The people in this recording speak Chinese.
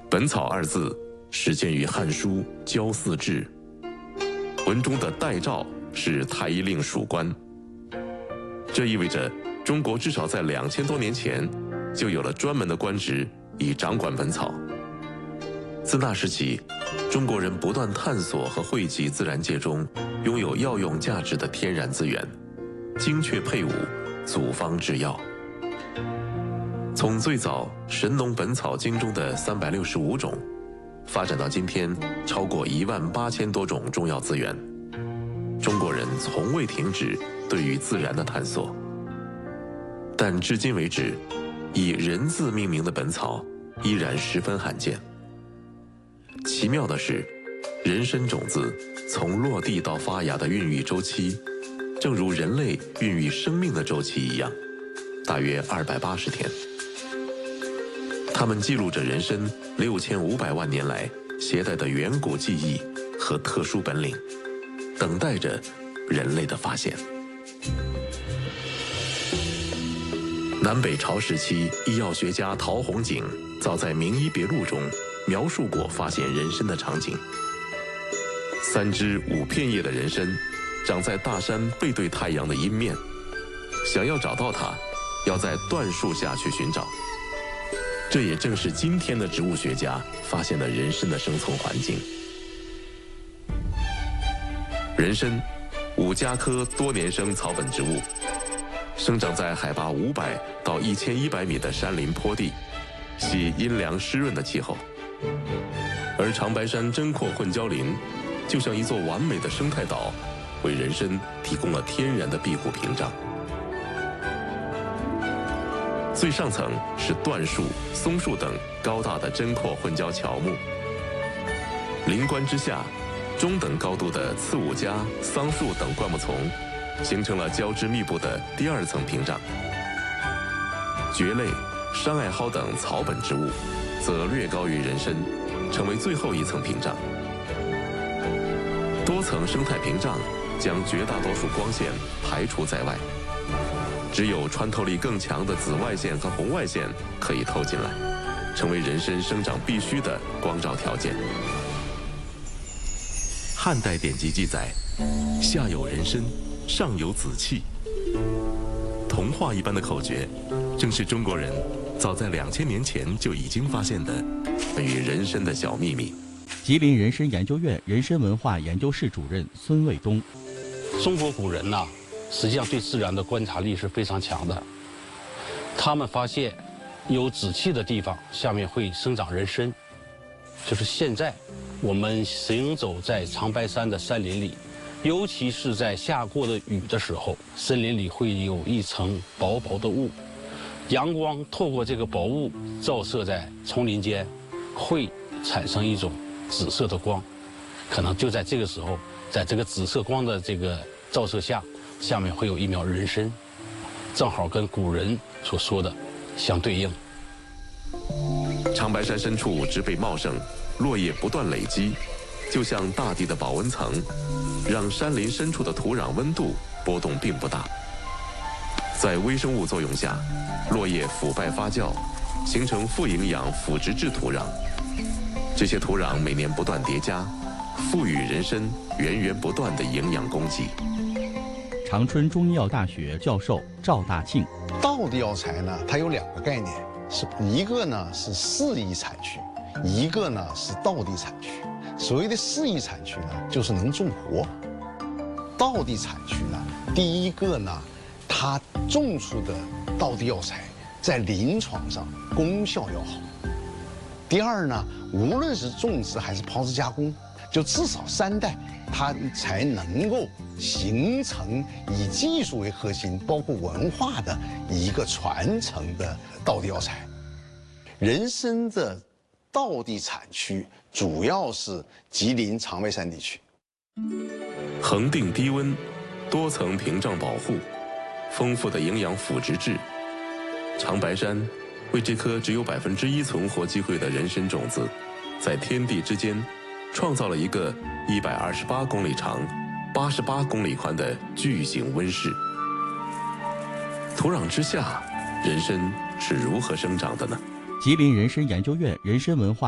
本草二字始见于《汉书·焦祀志》，文中的代诏是太医令属官。这意味着中国至少在2000多年前就有了专门的官职以掌管本草。自那时起，中国人不断探索和汇集自然界中拥有药用价值的天然资源，精确配伍，组方制药。从最早《神农本草经》中的365种，发展到今天超过18000多种中药资源，中国人从未停止对于自然的探索。但至今为止，以人字命名的本草依然十分罕见。奇妙的是，人参种子从落地到发芽的孕育周期，正如人类孕育生命的周期一样，大约280天。它们记录着人参6500万年来携带的远古记忆和特殊本领，等待着人类的发现。南北朝时期，医药学家陶弘景早在《名医别录》中描述过发现人参的场景。3支5片叶的人参长在大山背对太阳的阴面，想要找到它，要在椴树下去寻找。这也正是今天的植物学家发现了人参的生存环境。人参，五加科多年生草本植物，生长在海拔500到1100米的山林坡地，喜阴凉湿润的气候。而长白山针阔混交林就像一座完美的生态岛，为人参提供了天然的庇护屏障。最上层是椴树、松树等高大的针阔混交乔木，林冠之下，中等高度的刺五加、桑树等灌木丛形成了交织密布的第2层屏障。蕨类、山艾蒿等草本植物则略高于人参，成为最后一层屏障。多层生态屏障将绝大多数光线排除在外，只有穿透力更强的紫外线和红外线可以透进来，成为人参生长必须的光照条件。汉代典籍记载，下有人参，上有紫气。童话一般的口诀，正是中国人早在2000年前就已经发现的关于人参的小秘密。 吉林人参研究院人参文化研究室主任孙卫东： 中国古人呢，实际上对自然的观察力是非常强的。他们发现有紫气的地方下面会生长人参，就是现在我们行走在长白山的山林里，尤其是在下过的雨的时候，森林里会有一层薄薄的雾，阳光透过这个薄雾照射在丛林间，会产生一种紫色的光，可能就在这个时候，在这个紫色光的这个照射下，下面会有一苗人参，正好跟古人所说的相对应。 长白山深处植被茂盛，落叶不断累积，就像大地的保温层，让山林深处的土壤温度波动并不大。在微生物作用下，落叶腐败发酵，形成富营养腐殖质土壤。这些土壤每年不断叠加，赋予人参源源不断的营养供给。 长春中医药大学教授赵大庆： 道地药材呢，它有2个概念，一个呢是适宜产区，一个呢是道地产区。所谓的适宜产区呢，就是能种活；道地产区呢，第一个呢，它种出的道地药材在临床上功效要好；第二呢，无论是种植还是炮制加工，就至少3代，它才能够形成以技术为核心，包括文化的一个传承的道地药材。人参的道地产区主要是吉林长白山地区， 恒定低温，多层屏障保护，丰富的营养腐殖质。长白山为这颗只有1%存活机会的人参种子，在天地之间创造了一个128公里长、88公里宽的巨型温室。土壤之下，人参是如何生长的呢？ 吉林人参研究院人参文化